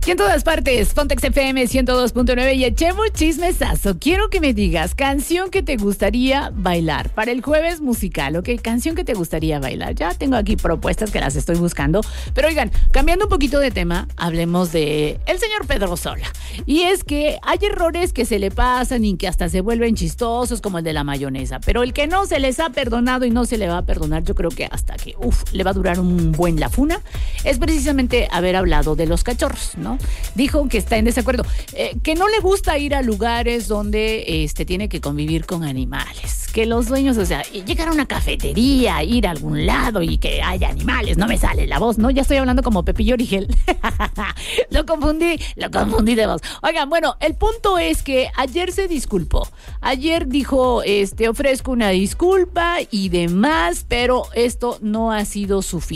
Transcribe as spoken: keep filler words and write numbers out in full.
Y en todas partes, Pontex F M ciento dos punto nueve y echemos chismesazo. Quiero que me digas, canción que te gustaría bailar para el jueves musical, ¿ok? Canción que te gustaría bailar. Ya tengo aquí propuestas que las estoy buscando. Pero oigan, cambiando un poquito de tema, hablemos de el señor Pedro Sola. Y es que hay errores que se le pasan y que hasta se vuelven chistosos, como el de la mayonesa. Pero el que no se les ha perdonado y no se le va a perdonar, yo creo que hasta que, uff, le va a durar un buen la funa, es precisamente haber hablado de los cachorros, ¿no? Dijo que está en desacuerdo, eh, que no le gusta ir a lugares donde este, tiene que convivir con animales, que los dueños, o sea, llegar a una cafetería, ir a algún lado y que haya animales, no me sale la voz, ¿no? Ya estoy hablando como Pepillo Origel. Lo confundí, lo confundí de voz. Oigan, bueno, el punto es que ayer se disculpó. Ayer dijo, este, ofrezco una disculpa y demás, pero esto no ha sido suficiente.